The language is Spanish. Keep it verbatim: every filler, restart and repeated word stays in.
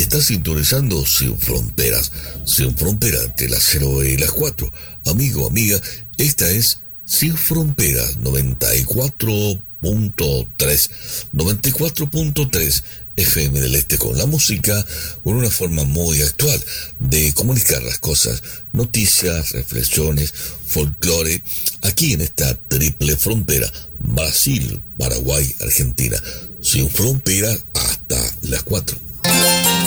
Está sintonizando Sin Fronteras, Sin Fronteras entre las cero y las cuatro. Amigo, amiga, esta es Sin Fronteras noventa y cuatro punto tres, noventa y cuatro punto tres F M del Este, con la música, con una forma muy actual de comunicar las cosas, noticias, reflexiones, folclore, aquí en esta triple frontera, Brasil, Paraguay, Argentina, sin frontera hasta las cuatro.